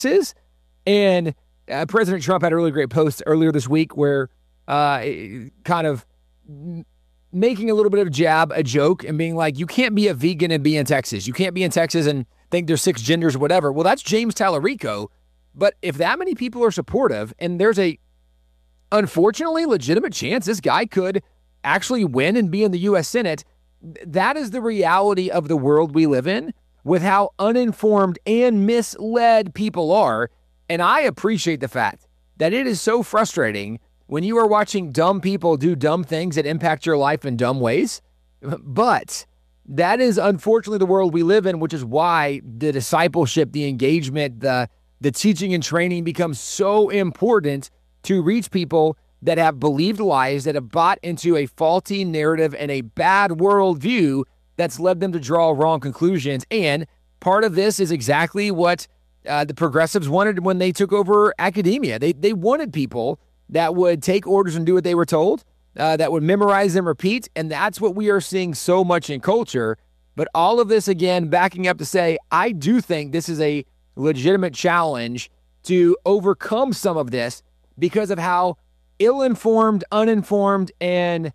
And President Trump had a really great post earlier this week where kind of making a little bit of a joke and being like, you can't be a vegan and be in Texas. You can't be in Texas and think there's 6 genders or whatever. Well, that's James Tallarico. But if that many people are supportive, and there's a unfortunately legitimate chance this guy could actually win and be in the U.S. Senate, that is the reality of the world we live in with how uninformed and misled people are. And I appreciate the fact that it is so frustrating when you are watching dumb people do dumb things that impact your life in dumb ways. But that is unfortunately the world we live in, which is why the discipleship, the engagement, the teaching and training becomes so important to reach people that have believed lies, that have bought into a faulty narrative and a bad worldview that's led them to draw wrong conclusions. And part of this is exactly what the progressives wanted when they took over academia. They wanted people that would take orders and do what they were told, that would memorize and repeat, and that's what we are seeing so much in culture. But all of this, again, backing up to say, I do think this is a legitimate challenge to overcome some of this because of how ill-informed, uninformed, and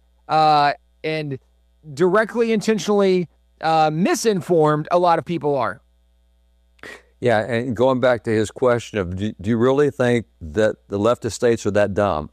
directly, intentionally misinformed a lot of people are. Yeah, and going back to his question of, do you really think that the leftist states are that dumb?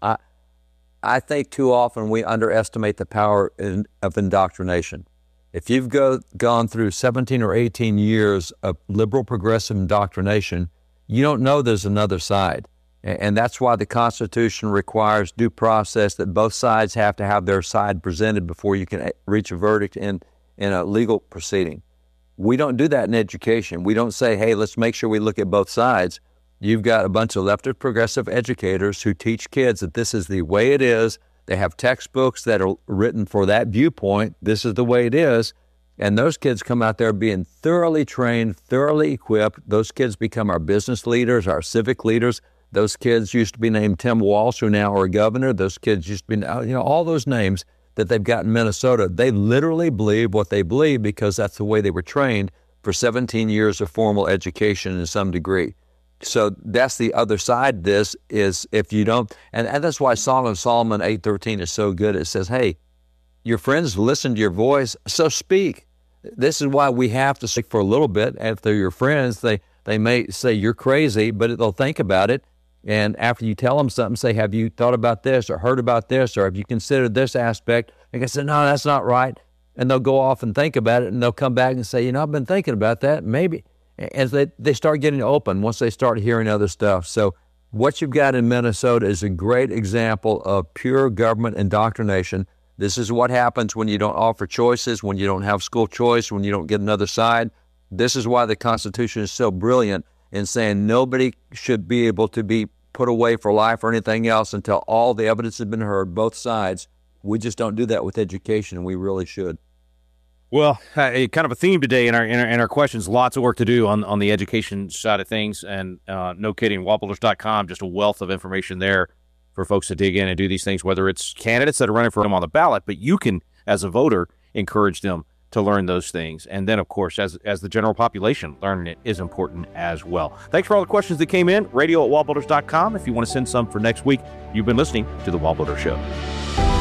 I think too often we underestimate the power of indoctrination. If you've gone through 17 or 18 years of liberal progressive indoctrination, you don't know there's another side. And that's why the Constitution requires due process, that both sides have to have their side presented before you can reach a verdict in a legal proceeding. We don't do that in education. We don't say, hey, let's make sure we look at both sides. You've got a bunch of leftist progressive educators who teach kids that this is the way it is. They have textbooks that are written for that viewpoint. This is the way it is. And those kids come out there being thoroughly trained, thoroughly equipped. Those kids become our business leaders, our civic leaders. Those kids used to be named Tim Walsh, who now are governor. Those kids used to be, all those names that they've got in Minnesota. They literally believe what they believe because that's the way they were trained for 17 years of formal education in some degree. So that's the other side of this is if you don't, and that's why Song of Solomon 8:13 is so good. It says, hey, your friends listen to your voice, so speak. This is why we have to speak for a little bit. If they're your friends, they may say you're crazy, but they'll think about it. And after you tell them something, say, have you thought about this or heard about this or have you considered this aspect? And they say, no, that's not right. And they'll go off and think about it and they'll come back and say, I've been thinking about that, maybe. As they start getting open once they start hearing other stuff. So what you've got in Minnesota is a great example of pure government indoctrination. This is what happens when you don't offer choices, when you don't have school choice, when you don't get another side. This is why the Constitution is so brilliant in saying nobody should be able to be put away for life or anything else until all the evidence has been heard, both sides. We just don't do that with education, and we really should. Well, kind of a theme today in our questions. Lots of work to do on the education side of things, and no kidding, wallbuilders.com, just a wealth of information there for folks to dig in and do these things, whether it's candidates that are running for them on the ballot, but you can, as a voter, encourage them to learn those things. And then, of course, as the general population, learning it is important as well. Thanks for all the questions that came in. Radio@wallbuilders.com if you want to send some for next week. You've been listening to The Wall Builder Show.